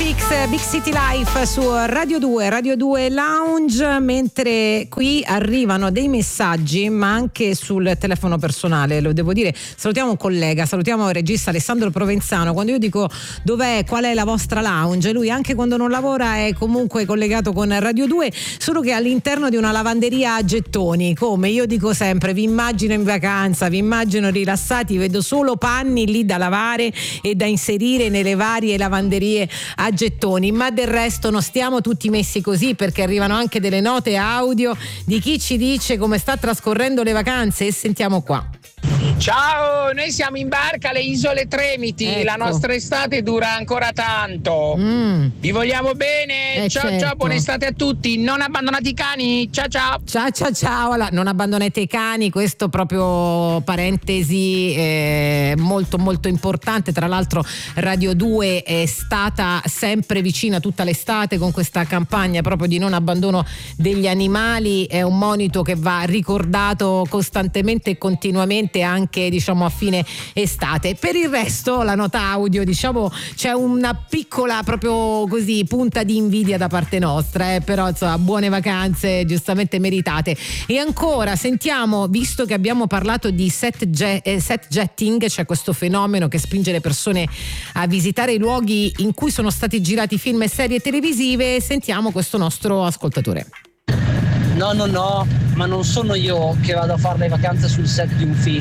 Big City Life su Radio 2 Lounge, mentre qui arrivano dei messaggi, ma anche sul telefono personale, lo devo dire. Salutiamo un collega, salutiamo il regista Alessandro Provenzano. Quando io dico dov'è, qual è la vostra lounge, lui anche quando non lavora è comunque collegato con Radio 2, solo che all'interno di una lavanderia a gettoni. Come io dico sempre, vi immagino in vacanza, vi immagino rilassati, vedo solo panni lì da lavare e da inserire nelle varie lavanderie a gettoni, ma del resto non stiamo tutti messi così, perché arrivano anche delle note audio di chi ci dice come sta trascorrendo le vacanze, e sentiamo qua. Ciao, noi siamo in barca alle Isole Tremiti, ecco. La nostra estate dura ancora tanto. Vi vogliamo bene, ciao certo. ciao, buona estate a tutti, non abbandonate i cani, ciao ciao. Ciao, non abbandonate i cani, questo proprio parentesi molto molto importante. Tra l'altro Radio 2 è stata sempre vicina tutta l'estate con questa campagna proprio di non abbandono degli animali, è un monito che va ricordato costantemente e continuamente anche, diciamo, a fine estate. Per il resto la nota audio, diciamo, c'è una piccola proprio così punta di invidia da parte nostra, però insomma buone vacanze giustamente meritate. E ancora sentiamo, visto che abbiamo parlato di set jetting, c'è questo fenomeno che spinge le persone a visitare i luoghi in cui sono stati girati film e serie televisive, sentiamo questo nostro ascoltatore. No, ma non sono io che vado a fare le vacanze sul set di un film.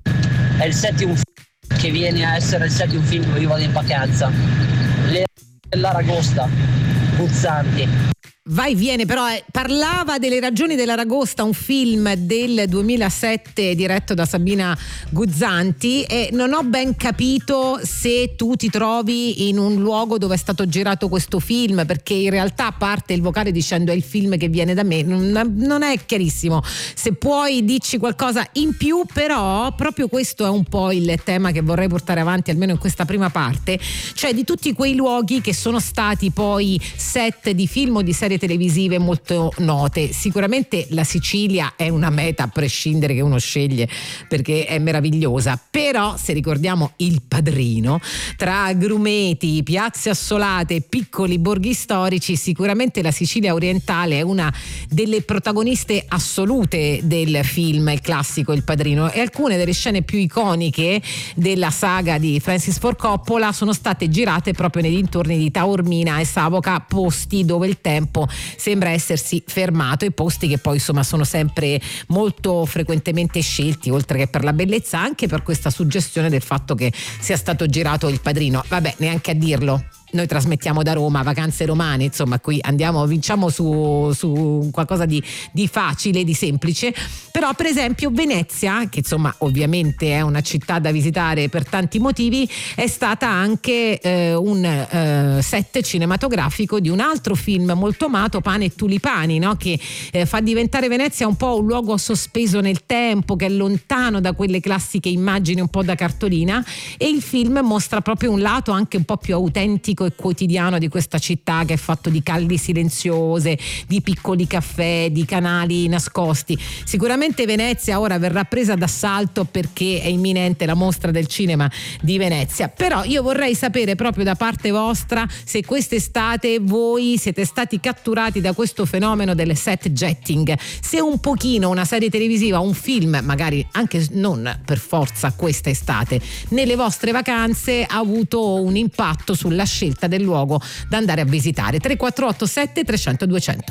È il set di un film che viene a essere il set di un film dove io vado in vacanza. Le dell'Aragosta, Guzzanti. Vai, viene, però parlava delle ragioni dell'Aragosta, un film del 2007 diretto da Sabina Guzzanti, e non ho ben capito se tu ti trovi in un luogo dove è stato girato questo film, perché in realtà parte il vocale dicendo è il film che viene da me, non è chiarissimo. Se puoi dici qualcosa in più, però proprio questo è un po' il tema che vorrei portare avanti almeno in questa prima parte, cioè di tutti quei luoghi che sono stati poi set di film o di serie televisive molto note. Sicuramente la Sicilia è una meta a prescindere che uno sceglie, perché è meravigliosa, però se ricordiamo Il Padrino, tra agrumeti, piazze assolate e piccoli borghi storici, sicuramente la Sicilia orientale è una delle protagoniste assolute del film, il classico Il Padrino, e alcune delle scene più iconiche della saga di Francis Ford Coppola sono state girate proprio nei dintorni di Taormina e Savoca, posti dove il tempo sembra essersi fermato, e posti che poi insomma sono sempre molto frequentemente scelti, oltre che per la bellezza anche per questa suggestione del fatto che sia stato girato Il Padrino. Vabbè, neanche a dirlo, noi trasmettiamo da Roma, vacanze romane, insomma qui vinciamo su qualcosa di facile, di semplice. Però per esempio Venezia, che insomma ovviamente è una città da visitare per tanti motivi, è stata anche un set cinematografico di un altro film molto amato, Pane e tulipani, no? Che fa diventare Venezia un po' un luogo sospeso nel tempo, che è lontano da quelle classiche immagini un po' da cartolina, e il film mostra proprio un lato anche un po' più autentico e quotidiano di questa città, che è fatto di calli silenziose, di piccoli caffè, di canali nascosti. Sicuramente Venezia ora verrà presa d'assalto perché è imminente la mostra del cinema di Venezia, però io vorrei sapere proprio da parte vostra se quest'estate voi siete stati catturati da questo fenomeno del set jetting, se un pochino una serie televisiva, un film, magari anche non per forza questa estate, nelle vostre vacanze ha avuto un impatto sulla scelta del luogo da andare a visitare. 3487 300 200.